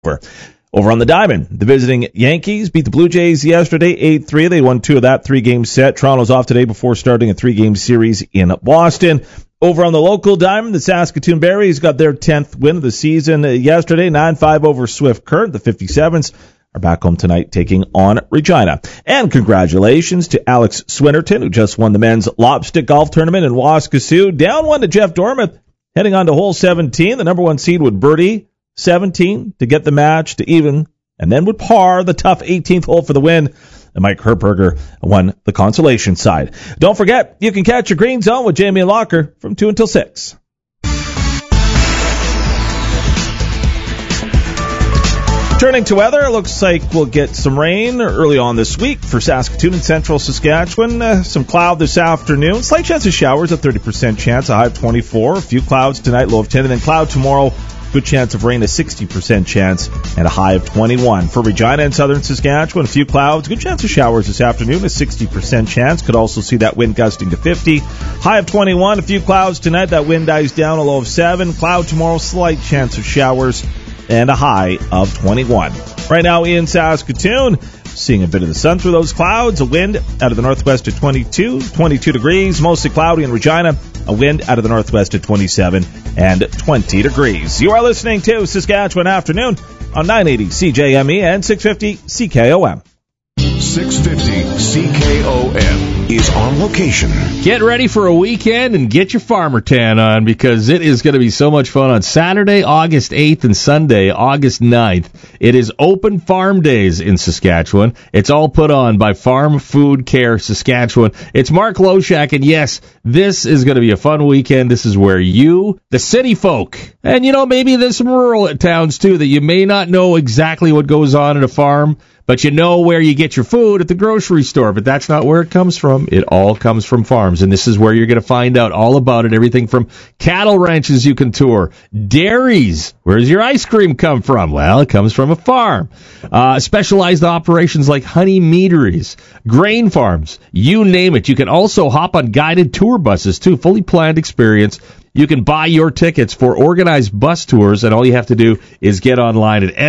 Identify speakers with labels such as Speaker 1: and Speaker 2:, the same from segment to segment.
Speaker 1: Over on the Diamond, the visiting Yankees beat the Blue Jays yesterday 8-3. They won 2 of that 3-game set. Toronto's off today before starting a 3-game series in Boston. Over on the local Diamond, the Saskatoon Berries got their 10th win of the season yesterday, 9-5 over Swift Current. The 57s are back home tonight taking on Regina. And congratulations to Alex Swinnerton, who just won the men's lobstick golf tournament in Waskesiu. Down 1 to Jeff Dormuth, heading on to hole 17. The number 1 seed would birdie 17 to get the match to even, and then would par the tough 18th hole for the win. And Mike Herberger won the consolation side. Don't forget, you can catch your Green Zone with Jamie and Locker from 2 until 6. Turning to weather, it looks like we'll get some rain early on this week for Saskatoon and central Saskatchewan. Some cloud this afternoon. Slight chance of showers, a 30% chance, a high of 24. A few clouds tonight, low of 10. And then cloud tomorrow, good chance of rain, a 60% chance, and a high of 21. For Regina and southern Saskatchewan, a few clouds, good chance of showers this afternoon, a 60% chance. Could also see that wind gusting to 50. High of 21, a few clouds tonight. That wind dies down, a low of 7. Cloud tomorrow, slight chance of showers, and a high of 21. Right now in Saskatoon, seeing a bit of the sun through those clouds, a wind out of the northwest at 22 degrees, mostly cloudy in Regina, a wind out of the northwest at 27 and 20 degrees. You are listening to Saskatchewan Afternoon on 980 CJME and 650 CKOM.
Speaker 2: 650 CKOM is on location.
Speaker 3: Get ready for a weekend and get your farmer tan on, because it is going to be so much fun on Saturday, August 8th, and Sunday, August 9th. It is Open Farm Days in Saskatchewan. It's all put on by Farm Food Care Saskatchewan. It's Mark Loshak, and yes, this is going to be a fun weekend. This is where you, the city folk, and maybe there's some rural towns too that you may not know exactly what goes on at a farm, but you know where you get your food at the grocery store. But that's not where it comes from. It all comes from farms. And this is where you're going to find out all about it. Everything from cattle ranches you can tour, dairies. Where does your ice cream come from? Well, it comes from a farm. Specialized operations like honey meaderies, grain farms, you name it. You can also hop on guided tour buses, too. Fully planned experience. You can buy your tickets for organized bus tours, and all you have to do is get online at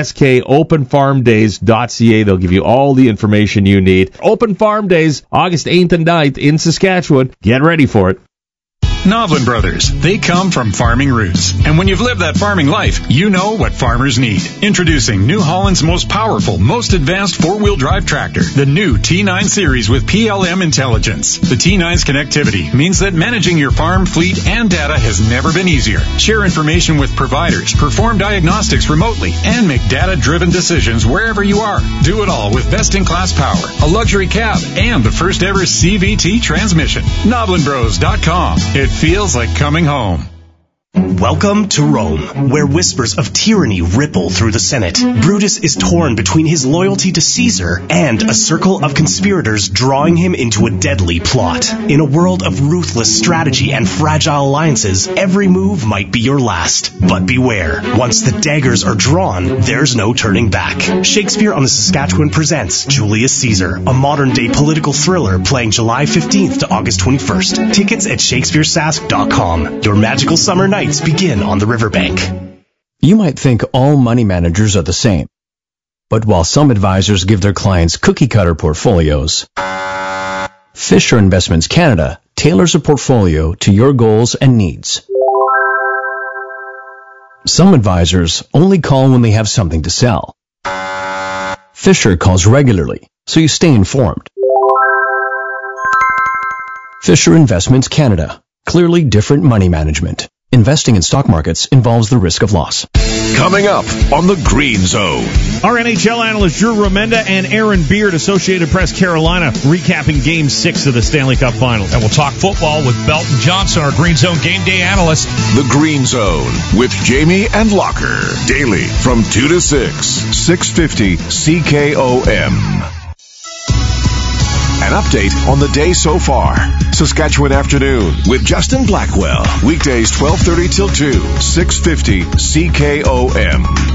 Speaker 3: skopenfarmdays.ca. They'll give you all the information you need. Open Farm Days, August 8th and 9th in Saskatchewan. Get ready for it.
Speaker 4: Novlin Brothers. They come from farming roots. And when you've lived that farming life, you know what farmers need. Introducing New Holland's most powerful, most advanced four-wheel drive tractor, the new T9 series with PLM intelligence. The T9's connectivity means that managing your farm, fleet, and data has never been easier. Share information with providers, perform diagnostics remotely, and make data-driven decisions wherever you are. Do it all with best-in-class power, a luxury cab, and the first-ever CVT transmission. NovlinBros.com. It feels like coming home.
Speaker 5: Welcome to Rome, where whispers of tyranny ripple through the Senate. Brutus is torn between his loyalty to Caesar and a circle of conspirators drawing him into a deadly plot. In a world of ruthless strategy and fragile alliances, every move might be your last. But beware, once the daggers are drawn, there's no turning back. Shakespeare on the Saskatchewan presents Julius Caesar, a modern-day political thriller playing July 15th to August 21st. Tickets at shakespearesask.com. Your magical summer nights begin on the riverbank.
Speaker 6: You might think all money managers are the same. But while some advisors give their clients cookie-cutter portfolios, Fisher Investments Canada tailors a portfolio to your goals and needs. Some advisors only call when they have something to sell. Fisher calls regularly, so you stay informed. Fisher Investments Canada. Clearly different money management. Investing in stock markets involves the risk of loss.
Speaker 2: Coming up on the Green Zone.
Speaker 7: Our NHL analyst Drew Remenda and Aaron Beard, Associated Press Carolina, recapping Game 6 of the Stanley Cup Finals.
Speaker 8: And we'll talk football with Belton Johnson, our Green Zone game day analyst.
Speaker 2: The Green Zone with Jamie and Locker. Daily from 2 to 6. 650 CKOM. An update on the day so far. Saskatchewan Afternoon with Justin Blackwell. Weekdays 12:30 till 2. 650 CKOM.